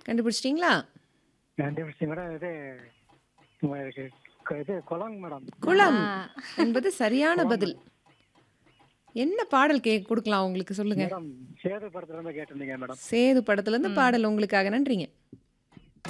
கண்டுபிடிச்சிட்டீங்களா? கண்டுபிடிச்சேன் மேடம். உங்களுக்கு இது குளங்க மேடம். குளம் ஆ. என்பது சரியான குளம் பதில். மேடம். என்ன பாடல் குடுக்கலாம் உங்களுக்கு சொல்லுங்க. மேடம் சேது படத்துல இருந்து கேட்டிருந்தீங்க மேடம். சேது படத்துலேருந்து ம். பாடல் உங்களுக்காக. நன்றிங்க.